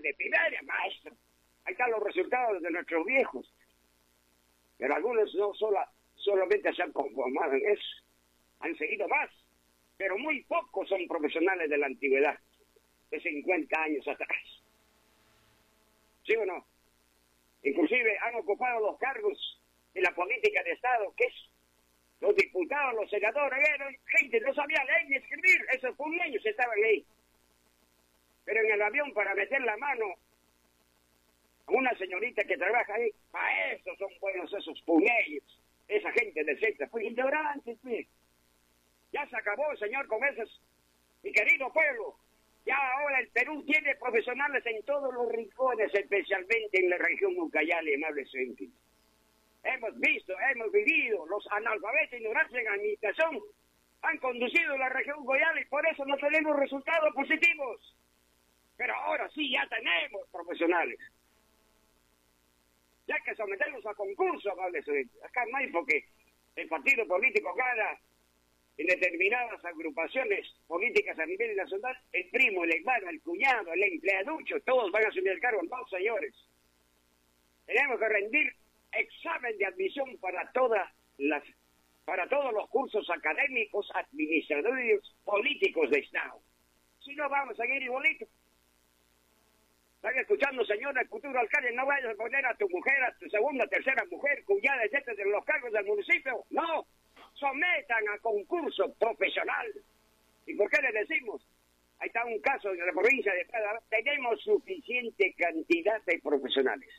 de primaria, maestro. Ahí están los resultados de nuestros viejos. Pero algunos no solamente se han conformado en eso, han seguido más. Pero muy pocos son profesionales de la antigüedad, de 50 años atrás. ¿Sí o no? Inclusive han ocupado los cargos de la política de Estado, que es los diputados, los senadores, gente no sabía leer ni escribir, esos puñeños estaban ahí. Pero en el avión para meter la mano a una señorita que trabaja ahí, para eso son buenos esos puñeños, esa gente decente, pues ignorantes, pues. Ya se acabó, señor, con esos, mi querido pueblo. Ya ahora el Perú tiene profesionales en todos los rincones, especialmente en la región Ucayali, amables oyentes. Hemos visto, hemos vivido, los analfabetos ignorantes en administración han conducido la región Ucayali y por eso no tenemos resultados positivos. Pero ahora sí, ya tenemos profesionales. Ya hay que someterlos a concurso, amables oyentes. Acá no hay porque el partido político gana en determinadas agrupaciones políticas a nivel nacional, el primo, el hermano, el cuñado, el empleaducho, todos van a asumir el cargo. No, señores. Tenemos que rendir examen de admisión para todos los cursos académicos, administrativos, políticos de Estado. Si no, vamos a seguir igualito. Están escuchando, señora, el futuro alcalde, no vayas a poner a tu mujer, a tu segunda, tercera mujer, cuñada, etcétera, de los cargos del municipio. No. Sometan a concurso profesional. ¿Y por qué le decimos? Ahí está un caso en la provincia de Padua. Tenemos suficiente cantidad de profesionales.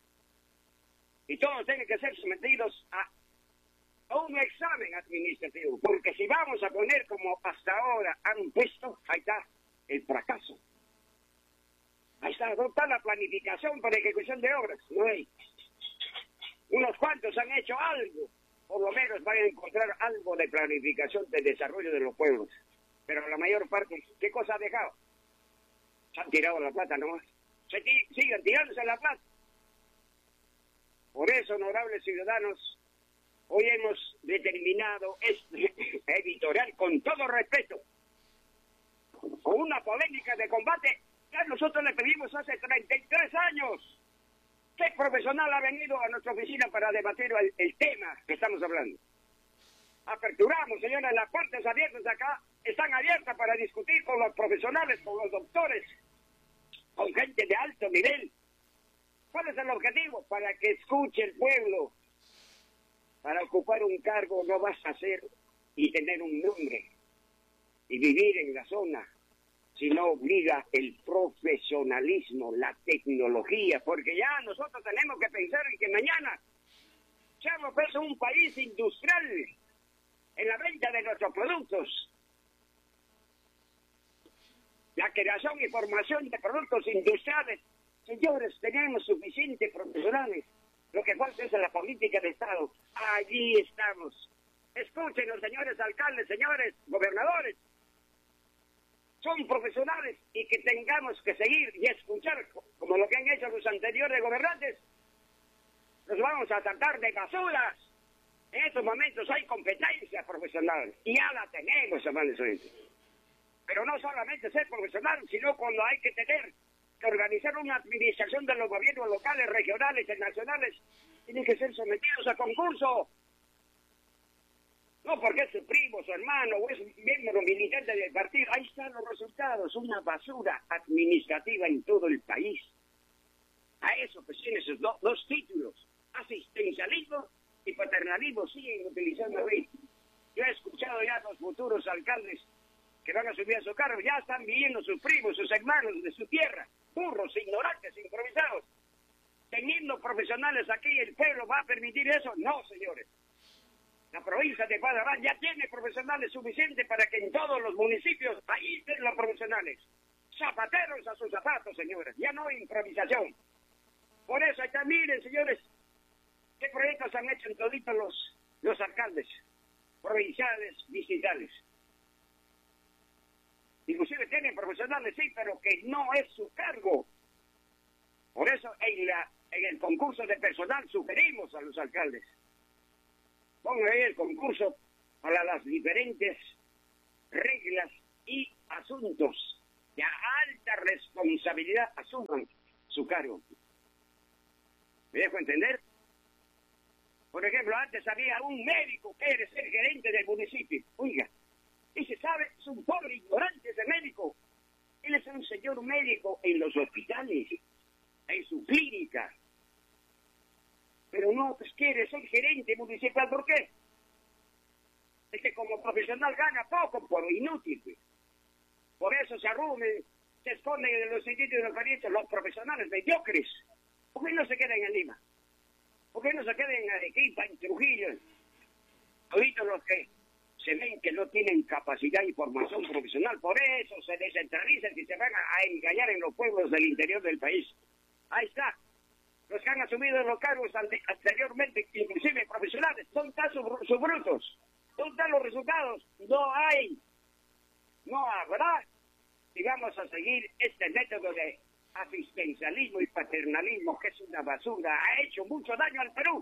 Y todos tienen que ser sometidos a un examen administrativo. Porque si vamos a poner como hasta ahora han puesto, ahí está el fracaso. Ahí está, no está la planificación para ejecución de obras. No hay. Unos cuantos han hecho algo. Por lo menos van a encontrar algo de planificación de desarrollo de los pueblos. Pero la mayor parte, ¿qué cosa ha dejado? Se han tirado la plata nomás. Siguen tirándose la plata. Por eso, honorables ciudadanos, hoy hemos determinado este editorial con todo respeto. Con una polémica de combate, ya nosotros le pedimos hace 33 años. ¿Qué profesional ha venido a nuestra oficina para debatir el tema que estamos hablando? Aperturamos, señores, las puertas abiertas acá están abiertas para discutir con los profesionales, con los doctores, con gente de alto nivel. ¿Cuál es el objetivo? Para que escuche el pueblo. Para ocupar un cargo no vas a ser y tener un nombre y vivir en la zona, sino obliga el profesionalismo, la tecnología, porque ya nosotros tenemos que pensar en que mañana seamos pues un país industrial en la venta de nuestros productos. La creación y formación de productos industriales. Señores, tenemos suficientes profesionales. Lo que falta es la política de Estado. Allí estamos. Escúchenos, señores alcaldes, señores gobernadores. Son profesionales y que tengamos que seguir y escuchar, como lo que han hecho los anteriores gobernantes. Los vamos a tratar de basuras. En estos momentos hay competencia profesional y ya la tenemos, hermanos oyentes. Pero no solamente ser profesional, sino cuando hay que tener que organizar una administración de los gobiernos locales, regionales y nacionales, tienen que ser sometidos a concurso. No porque es su primo, su hermano, o es miembro militante del partido. Ahí están los resultados, una basura administrativa en todo el país. A eso pues tiene sus dos títulos, asistencialismo y paternalismo, siguen utilizando hoy. Yo he escuchado ya a los futuros alcaldes que van a subir a su cargo, ya están viviendo sus primos, sus hermanos de su tierra, burros, ignorantes, improvisados. Teniendo profesionales aquí, ¿el pueblo va a permitir eso? No, señores. La provincia de Padua ya tiene profesionales suficientes para que en todos los municipios, ahí estén los profesionales. Zapateros a sus zapatos, señores. Ya no hay improvisación. Por eso, acá miren, señores, qué proyectos han hecho en toditos los alcaldes provinciales, distritales. Inclusive tienen profesionales, sí, pero que no es su cargo. Por eso, en el concurso de personal sugerimos a los alcaldes. Pongan ahí el concurso para las diferentes reglas y asuntos de alta responsabilidad asuman su cargo. ¿Me dejo entender? Por ejemplo, antes había un médico que era ser gerente del municipio. Oiga, y se sabe, es un pobre ignorante ese médico. Él es un señor médico en los hospitales, en su clínica. Pero no, pues quiere ser gerente municipal. ¿Por qué? Es que como profesional gana poco por inútil. Pues. Por eso se arrumen, se esconden en los sitios de referencia los profesionales mediocres. ¿Por qué no se quedan en Lima? ¿Por qué no se quedan en Arequipa, en Trujillo? Ahorita los que se ven que no tienen capacidad y formación profesional, por eso se descentralizan y se van a engañar en los pueblos del interior del país. Ahí está. Los que han asumido los cargos anteriormente, inclusive profesionales, ¿dónde están sus brutos? ¿Dónde están los resultados? No hay. No habrá. Y vamos a seguir este método de asistencialismo y paternalismo, que es una basura. Ha hecho mucho daño al Perú.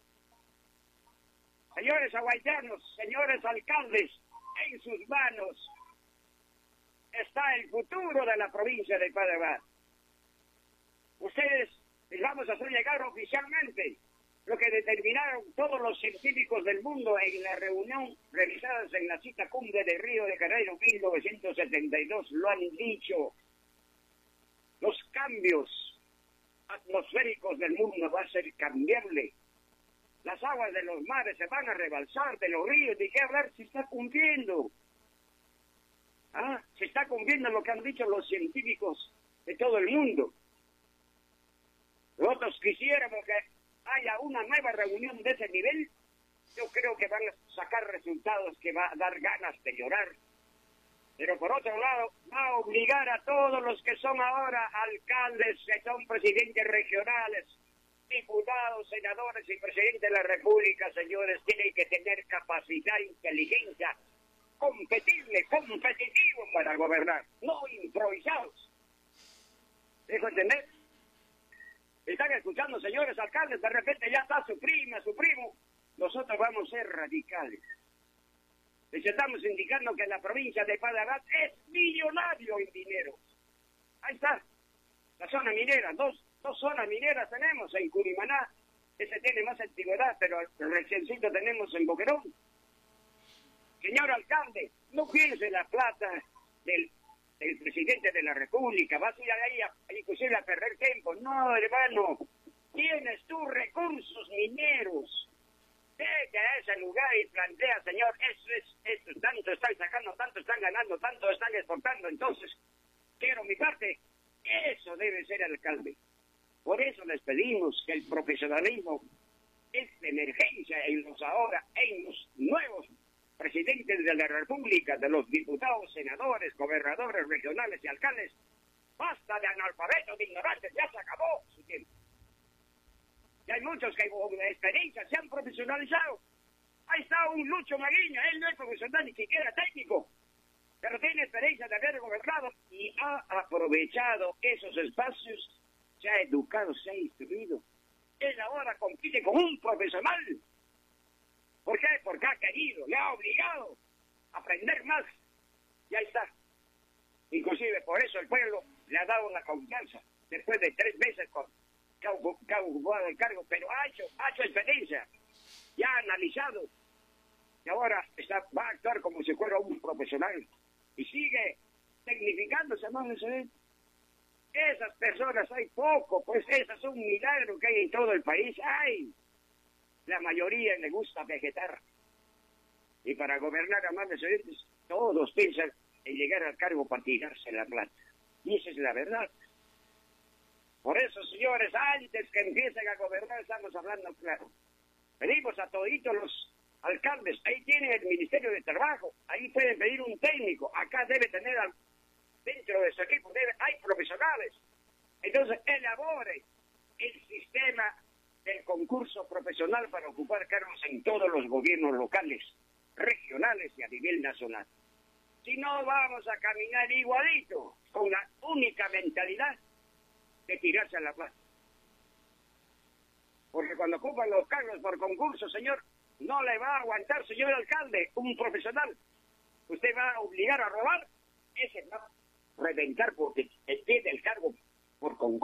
Señores aguayanos, señores alcaldes, en sus manos está el futuro de la provincia de Panamá. Ustedes les vamos a hacer llegar oficialmente lo que determinaron todos los científicos del mundo en la reunión realizada en la cita cumbre de Río de Janeiro 1972. Lo han dicho. Los cambios atmosféricos del mundo va a ser cambiable. Las aguas de los mares se van a rebalsar, de los ríos. ¿De qué hablar? Se está cumpliendo. Se está cumpliendo lo que han dicho los científicos de todo el mundo. Nosotros quisiéramos que haya una nueva reunión de ese nivel. Yo creo que van a sacar resultados que va a dar ganas de llorar. Pero por otro lado, va a obligar a todos los que son ahora alcaldes, que son presidentes regionales, diputados, senadores y presidentes de la República, señores, tienen que tener capacidad, inteligencia, competitivo para gobernar, no improvisados. ¿Dejo entender? ¿Están escuchando, señores alcaldes? De repente ya está su prima, su primo. Nosotros vamos a ser radicales. Les estamos indicando que la provincia de Panamá es millonario en dinero. Ahí está. La zona minera, dos zonas mineras tenemos en Curimaná. Ese tiene más antigüedad, pero reciencito tenemos en Boquerón. Señor alcalde, no piense la plata del presidente de la República. Vas a ir ahí inclusive a perder tiempo. No, hermano. Tienes tus recursos mineros. Vete a ese lugar y plantea, señor, esto, tanto están sacando, tanto están ganando, tanto están exportando. Entonces, quiero mi parte. Eso debe ser alcalde. Por eso les pedimos que el profesionalismo es de emergencia en los nuevos presidentes de la República, de los diputados, senadores, gobernadores regionales y alcaldes. Basta de analfabetos, de ignorantes, ya se acabó su tiempo. Y hay muchos que con experiencia se han profesionalizado. Ahí está un Lucho Maguiña, él no es profesional ni siquiera técnico, pero tiene experiencia de haber gobernado y ha aprovechado esos espacios, se ha educado, se ha instruido. Él ahora compite con un profesional. ¿Por qué? Porque ha querido, le ha obligado a aprender más. Y ahí está. Inclusive por eso el pueblo le ha dado la confianza, después de 3 meses que ha ocupado el cargo, pero ha hecho experiencia, ya ha analizado, y ahora va a actuar como si fuera un profesional, y sigue tecnificándose más de eso. Esas personas hay poco, pues esas son un milagro que hay en todo el país. La mayoría le gusta vegetar, y para gobernar a más de estudiantes, todos piensan en llegar al cargo para tirarse la plata, y esa es la verdad. Por eso, señores, antes que empiecen a gobernar, estamos hablando claro. Pedimos a toditos los alcaldes, ahí tienen el Ministerio de Trabajo, ahí pueden pedir un técnico, acá debe tener dentro de su equipo, hay profesionales. Entonces, elabore el sistema del concurso profesional para ocupar cargos en todos los gobiernos locales, regionales y a nivel nacional. Si no, vamos a caminar igualito, con la única mentalidad de tirarse a la plaza. Porque cuando ocupan los cargos por concurso, señor, no le va a aguantar, señor alcalde, un profesional. Usted va a obligar a robar, ese va a reventar porque tiene el cargo por concurso.